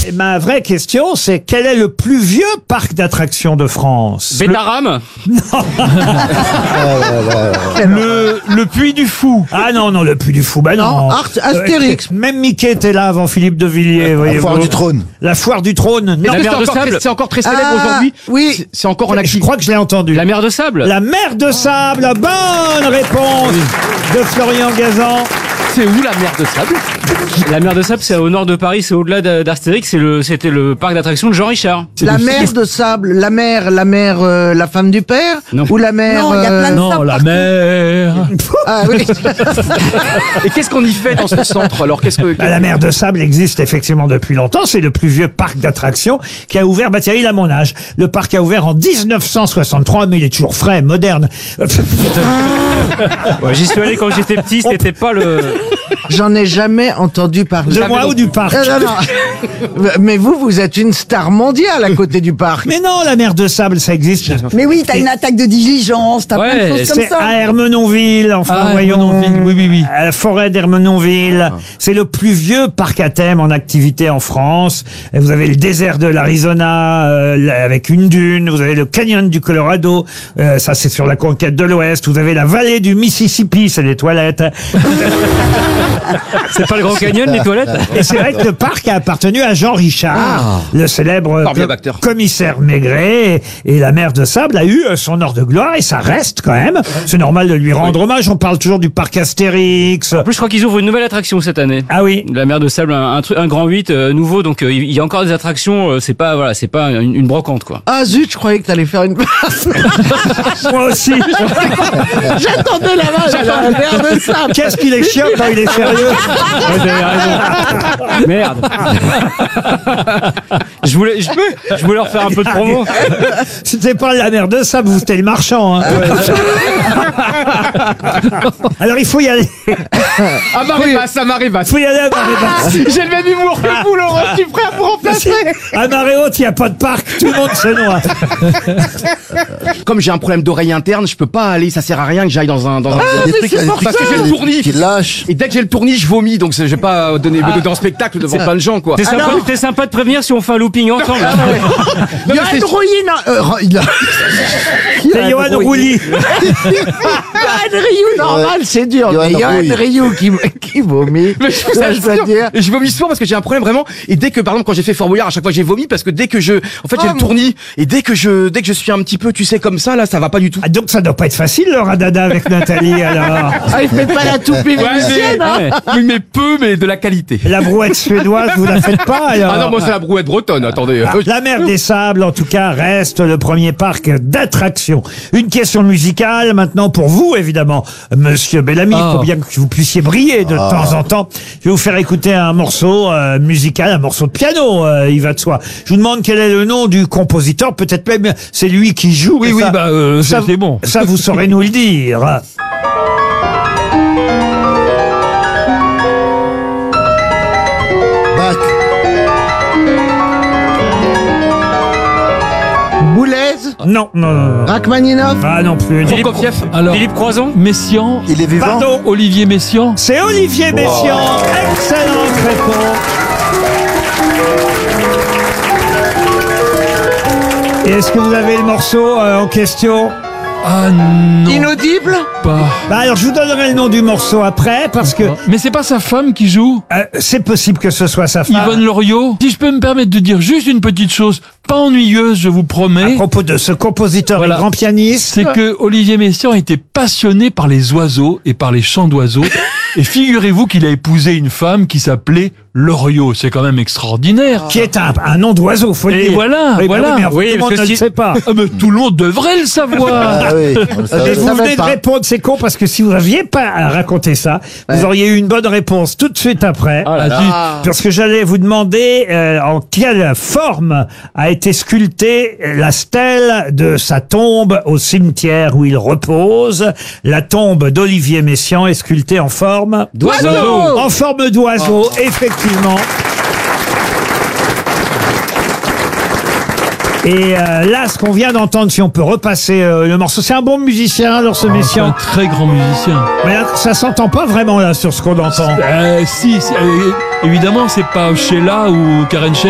Ma vraie question, c'est quel est le plus vieux parc d'attractions de France? Bétaram. Le Puy du Fou. Ah non, le Puy du Fou, bah non. Astérix. Même Mickey était là avant Philippe de Villiers, La voyez-vous. foire du trône. La foire du trône, non. La mer de C'est encore sable. très- c'est encore très célèbre Ah, aujourd'hui. oui. C'est encore en Je activité. crois que je l'ai entendu. La mer de sable. La mer de sable, bonne réponse de Florian Gazan. C'est où la mer de sable? La mer de sable, c'est au nord de Paris, c'est au-delà d'Astérix, c'était le parc d'attractions de Jean Richard. La mer de sable, la mère, la femme du père, Non. ou la mère. Non, il y a plein de Non, sables la partout. mer. Ah oui. Et qu'est-ce qu'on y fait dans ce centre? Alors, qu'est-ce que... La mer de sable existe effectivement depuis longtemps. C'est le plus vieux parc d'attractions qui a ouvert, bah tiens, il a mon âge. Le parc a ouvert en 1963, mais il est toujours frais, moderne. Ouais, j'y suis allé quand j'étais petit, c'était pas le... J'en ai jamais entendu parler. De moi ou du parc? Non. Mais vous êtes une star mondiale à côté du parc. Mais non, la mer de sable, ça existe. Mais oui, t'as une attaque de diligence, t'as plein de Ouais, choses comme C'est ça. à Hermenonville, enfin, voyons. Oui. À la forêt d'Hermenonville. C'est le plus vieux parc à thème en activité en France. Et vous avez le désert de l'Arizona, avec une dune. Vous avez le canyon du Colorado. Ça, c'est sur la conquête de l'Ouest. Vous avez la vallée du Mississippi, c'est les toilettes. C'est pas le Grand Canyon, les toilettes? Et c'est vrai que le parc a appartenu à Jean Richard, le célèbre Fort bien acteur. commissaire Maigret. Et la mer de sable a eu son heure de gloire et ça reste quand même. C'est normal de lui rendre hommage. On parle toujours du parc Astérix. En plus, je crois qu'ils ouvrent une nouvelle attraction cette année. Ah oui. La mer de sable, un grand 8 nouveau, donc il y a encore des attractions. C'est pas une brocante quoi. Ah zut, je croyais que t'allais faire une passe. Moi aussi. J'attendais la mer de sable. Qu'est-ce qu'il est chiant quand il est sérieux. Ouais, vous avez raison. Merde. Je voulais leur faire un peu de promo. C'était pas la mer de sable, vous c'était le marchand. Hein. Alors il faut y aller. Ah, marée basse, à marée basse. Il faut y aller à marée basse. J'ai le même humour que vous, Laurent. Je suis prêt à vous remplacer. À marée haute, il n'y a pas de parc. Tout le monde se noie. Comme j'ai un problème d'oreille interne, je peux pas aller, ça sert à rien que j'aille dans un... Des trucs, il y a des trucs Parce que j'ai le tournis. qui lâchent. Et dès que j'ai le tournis, je vomis, donc je vais pas donner dans spectacle devant plein de gens, quoi. T'es sympa de prévenir si on fait un looping ensemble. Johan Rouilly, C'est Johan Rouilly. Johan Rioux, normal, c'est dur. Johan Mais Johan Rouilly. Rioux qui vomit. Mais je vous Ça, je dois assure, dire. je vomis souvent parce que j'ai un problème vraiment. Et dès que, par exemple, quand j'ai fait Fort Boyard, à chaque fois j'ai vomi parce que dès que j'ai le tournis et dès que je suis un petit peu, tu sais, comme ça, là, ça va pas du tout. Ah, donc ça doit pas être facile le radada avec Nathalie alors. Ah, il fait pas la toupie vénitienne, hein. Oui, mais peu, mais de la qualité. La brouette suédoise, vous la faites pas alors. Ah non, moi c'est la brouette bretonne, attendez. La mer des Sables, en tout cas, reste le premier parc d'attractions. Une question musicale maintenant pour vous, évidemment, Monsieur Bellamy. Il faut bien que vous puissiez briller de temps en temps. Je vais vous faire écouter un morceau musical, un morceau de piano, il va de soi. Je vous demande quel est le nom du compositeur. Peut-être même c'est lui qui joue. Oui, Ça, c'est bon. Ça, vous saurez nous le dire. Bach. Boulez, Non. Rachmaninoff. Ah non plus. Prokofiev. Philippe Croison. Messiaen, Il est vivant. Pardon. Olivier Messiaen. C'est Olivier Messiaen. Excellente réponse. Et est-ce que vous avez le morceau en question? Ah non, Inaudible. pas. Bah alors je vous donnerai le nom du morceau après parce que Mais c'est pas sa femme qui joue, c'est possible que ce soit sa femme. Yvonne Loriot. Si je peux me permettre de dire juste une petite chose, pas ennuyeuse, je vous À promets, propos de ce compositeur Voilà. et grand pianiste. c'est que Olivier Messiaen était passionné par les oiseaux et par les chants d'oiseaux. Et figurez-vous qu'il a épousé une femme qui s'appelait Loriot. C'est quand même extraordinaire. Qui est un nom d'oiseau, faut le Et dire. voilà, Oui, voilà. mais Oui, tout le parce monde que ne le si- sait pas. Ah, mais tout le monde devrait le savoir. Ah oui, on le Et savait. vous venez de répondre, c'est con parce que si vous n'aviez pas raconté ça, vous auriez eu une bonne réponse tout de suite après. Ah, zut. Parce que j'allais vous demander en quelle forme a été sculptée la stèle de sa tombe au cimetière où il repose. La tombe d'Olivier Messiaen est sculptée en forme D'oiseau. En forme d'oiseau, effectivement. Et là, ce qu'on vient d'entendre, si on peut repasser le morceau, c'est un bon musicien, alors ce C'est un Messiaen. très grand musicien. Mais là, ça s'entend pas vraiment là sur ce qu'on entend. Si, évidemment, c'est pas Sheila ou Karen